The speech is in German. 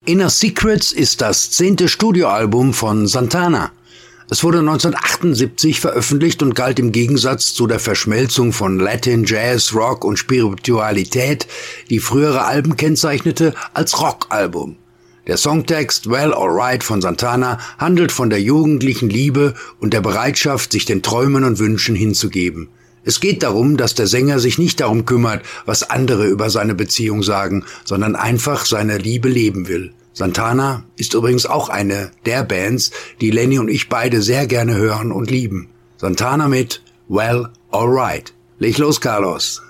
Inner Secrets ist das 10. Studioalbum von Santana. Es wurde 1978 veröffentlicht und galt im Gegensatz zu der Verschmelzung von Latin, Jazz, Rock und Spiritualität, die frühere Alben kennzeichnete, als Rockalbum. Der Songtext Well Alright von Santana handelt von der jugendlichen Liebe und der Bereitschaft, sich den Träumen und Wünschen hinzugeben. Es geht darum, dass der Sänger sich nicht darum kümmert, was andere über seine Beziehung sagen, sondern einfach seine Liebe leben will. Santana ist übrigens auch eine der Bands, die Lenny und ich beide sehr gerne hören und lieben. Santana mit Well Alright. Leg los, Carlos.